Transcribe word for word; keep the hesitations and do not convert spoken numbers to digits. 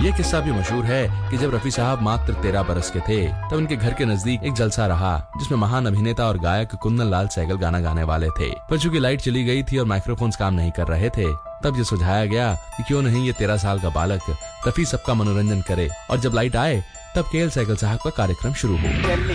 ये किस्सा भी मशहूर है कि जब रफी साहब मात्र तेरह बरस के थे तब उनके घर के नजदीक एक जलसा रहा जिसमें महान अभिनेता और गायक कुंदन लाल सहगल गाना गाने वाले थे। पर चूंकि लाइट चली गई थी और माइक्रोफोन्स काम नहीं कर रहे थे, तब ये सुझाया गया कि क्यों नहीं ये तेरह साल का बालक रफी सबका मनोरंजन करे। और जब लाइट आए तब के एल सहगल साहब का कार्यक्रम शुरू हो।